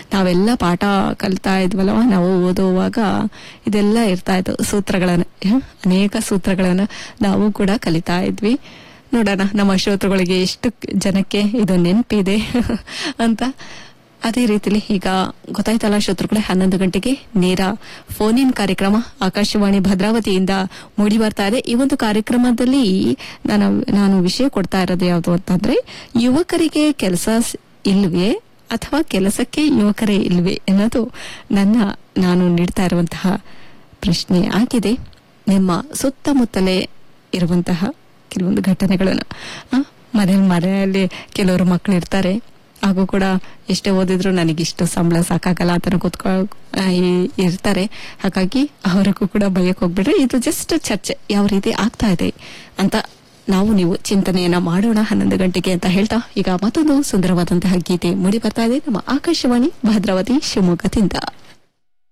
ನಾವೆಲ್ಲ ಪಾಠ ಕಲಿತಾ ಇದ್ವಲ್ವ, ನಾವು ಓದುವಾಗ ಇದೆಲ್ಲ ಇರ್ತಾ ಇತ್ತು, ಅನೇಕ ಸೂತ್ರಗಳನ್ನ ನಾವು ಕೂಡ ಕಲಿತಾ ಇದ್ವಿ. ನೋಡೋಣ ನಮ್ಮ ಶ್ರೋತೃಗಳಿಗೆ ಎಷ್ಟು ಜನಕ್ಕೆ ಇದು ನೆನಪಿದೆ ಅಂತ. ಅದೇ ರೀತಿಲಿ ಈಗ ಗೊತ್ತಾಯ್ತಲ್ಲ ಶ್ರೋತೃಗಳೇ, 11 ಗಂಟೆಗೆ ನೇರ ಫೋನ್ ಇನ್ ಕಾರ್ಯಕ್ರಮ ಆಕಾಶವಾಣಿ ಭದ್ರಾವತಿಯಿಂದ ಮೂಡಿ ಬರ್ತಾ ಇದೆ. ಈ ಒಂದು ಕಾರ್ಯಕ್ರಮದಲ್ಲಿ ನಾನು ವಿಷಯ ಕೊಡ್ತಾ ಇರೋದು ಯಾವುದು ಅಂತಂದ್ರೆ, ಯುವಕರಿಗೆ ಕೆಲಸ ಇಲ್ವೇ ಅಥವಾ ಕೆಲಸಕ್ಕೆ ಯುವಕರೇ ಇಲ್ವೇ ಅನ್ನೋದು ನಾನು ನೀಡ್ತಾ ಇರುವಂತಹ ಪ್ರಶ್ನೆ ಆಗಿದೆ. ನಿಮ್ಮ ಸುತ್ತಮುತ್ತಲೇ ಇರುವಂತಹ ಕೆಲವೊಂದು ಘಟನೆಗಳನ್ನು, ಮನೆಯಲ್ಲಿ ಕೆಲವರು ಮಕ್ಕಳು ಇರ್ತಾರೆ, ಹಾಗೂ ಕೂಡ ಎಷ್ಟೇ ಓದಿದ್ರು ನನಗಿಷ್ಟು ಸಂಬಳ ಸಾಕಾಗಲ್ಲ ಅಂತ ಇರ್ತಾರೆ. ಹಾಗಾಗಿ ಅವರಿಗೂ ಕೂಡ ಭಯಕ್ಕೆ ಹೋಗ್ಬಿಡ್ರಿ. ಇದು ಜಸ್ಟ್ ಚರ್ಚೆ ಯಾವ ರೀತಿ ಆಗ್ತಾ ಇದೆ ಅಂತ ನೀವು ಚಿಂತನೆಯನ್ನ ಮಾಡೋಣ 11 ಗಂಟೆಗೆ ಅಂತ ಹೇಳ್ತಾ, ಈಗ ಮತ್ತೊಂದು ಸುಂದರವಾದಂತಹ ಗೀತೆ ಮೂಡಿ ಬರ್ತಾ ಇದೆ ನಮ್ಮ ಆಕಾಶವಾಣಿ ಭದ್ರಾವತಿ ಶಿವಮೊಗ್ಗದಿಂದ.